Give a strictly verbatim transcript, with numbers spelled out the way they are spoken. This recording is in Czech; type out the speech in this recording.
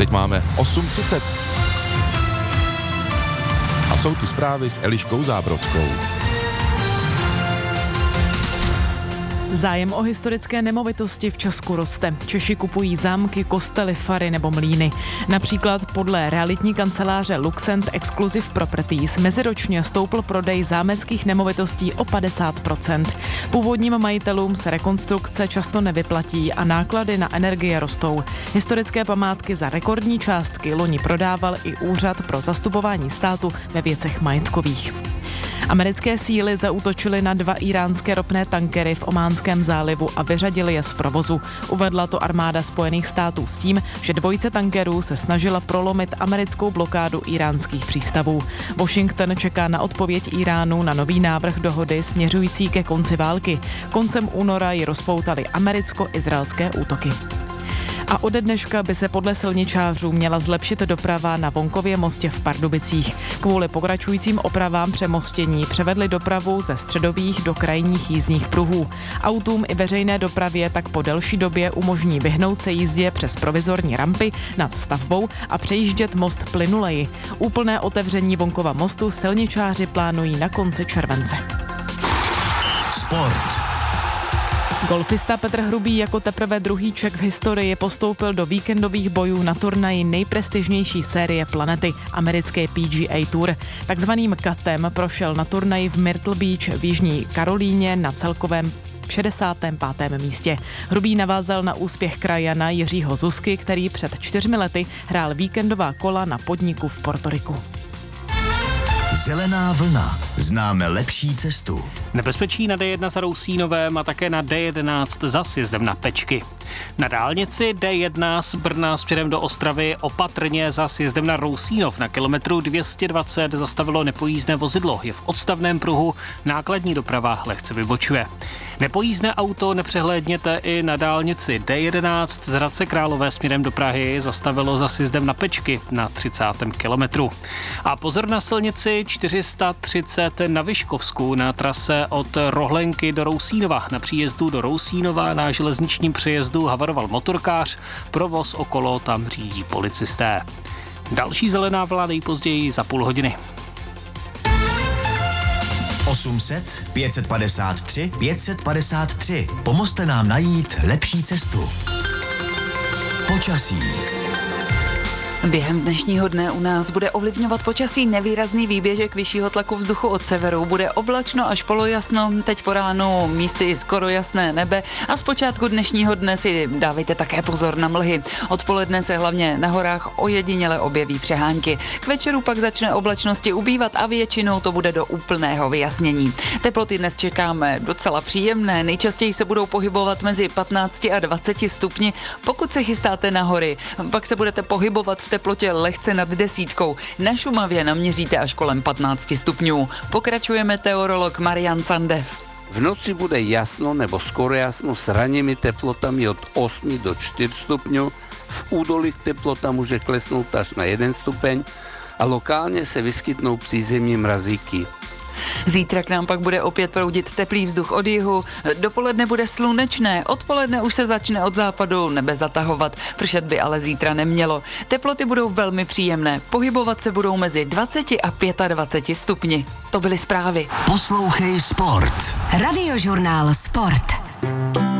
Teď máme osm třicet. A jsou tu zprávy s Eliškou Zábrodskou. Zájem o historické nemovitosti v Česku roste. Češi kupují zámky, kostely, fary nebo mlýny. Například podle realitní kanceláře Luxent Exclusive Properties meziročně stoupl prodej zámeckých nemovitostí o padesát procent. Původním majitelům se rekonstrukce často nevyplatí a náklady na energie rostou. Historické památky za rekordní částky loni prodával i Úřad pro zastupování státu ve věcech majetkových. Americké síly zaútočily na dva íránské ropné tankery v Ománském zálivu a vyřadily je z provozu. Uvedla to armáda Spojených států s tím, že dvojice tankerů se snažila prolomit americkou blokádu íránských přístavů. Washington čeká na odpověď Iránu na nový návrh dohody směřující ke konci války. Koncem února ji rozpoutaly americko-izraelské útoky. A ode dneška by se podle silničářů měla zlepšit doprava na Vonkově mostě v Pardubicích. Kvůli pokračujícím opravám přemostění převedli dopravu ze středových do krajních jízdních pruhů. Autům i veřejné dopravě tak po delší době umožní vyhnout se jízdě přes provizorní rampy nad stavbou a přejíždět most plynuleji. Úplné otevření Vonkova mostu silničáři plánují na konci července. Sport. Golfista Petr Hrubý jako teprve druhý Čech v historii postoupil do víkendových bojů na turnaji nejprestižnější série planety, americké P G A Tour. Takzvaným katem prošel na turnaji v Myrtle Beach v Jižní Karolíně na celkovém šedesátém pátém místě. Hrubý navázal na úspěch krajana Jiřího Zuzky, který před čtyřmi lety hrál víkendová kola na podniku v Portoriku. Zelená vlna. Známe lepší cestu. Nebezpečí na D jedna za Rousínovém a také na D jedenáct za sjezdem na Pečky. Na dálnici D jedna z Brna směrem do Ostravy opatrně za sjezdem na Rousínov na kilometru dvě stě dvacet zastavilo nepojízdné vozidlo. Je v odstavném pruhu, nákladní doprava lehce vybočuje. Nepojízdné auto nepřehlédněte i na dálnici D jedenáct z Hradce Králové směrem do Prahy zastavilo za sjezdem na Pečky na třicátém kilometru. A pozor na silnici čtyři sta třicet na Vyškovsku na trase od Rohlenky do Rousínova. Na příjezdu do Rousínova na železničním přejezdu havaroval motorkář, provoz okolo tam řídí policisté. Další zelená vlna nejpozději za půl hodiny. osm set, pět set padesát tři, pět set padesát tři. Pomozte nám najít lepší cestu. Počasí. Během dnešního dne u nás bude ovlivňovat počasí nevýrazný výběžek vyššího tlaku vzduchu od severu. Bude oblačno až polojasno, teď po ránu místy skoro jasné nebe a zpočátku dnešního dne si dávejte také pozor na mlhy. Odpoledne se hlavně na horách ojediněle objeví přehánky. K večeru pak začne oblačnosti ubývat a většinou to bude do úplného vyjasnění. Teploty dnes čekáme docela příjemné, nejčastěji se budou pohybovat mezi patnácti a dvaceti stupni. Pokud se chystáte na hory, pak se budete pohybovat v teplotě lehce nad desítkou. Na Šumavě naměříte až kolem patnácti stupňů. Pokračuje meteorolog Marian Sandev. V noci bude jasno nebo skoro jasno s ranními teplotami od osmi do čtyř stupňů. V údolích teplota může klesnout až na jeden stupeň a lokálně se vyskytnou přízemní mrazíky. Zítra k nám pak bude opět proudit teplý vzduch od jihu, dopoledne bude slunečné, odpoledne už se začne od západu nebe zatahovat, pršet by ale zítra nemělo. Teploty budou velmi příjemné, pohybovat se budou mezi dvaceti a dvaceti pěti stupni. To byly zprávy. Poslouchej Sport. Radiožurnál Sport.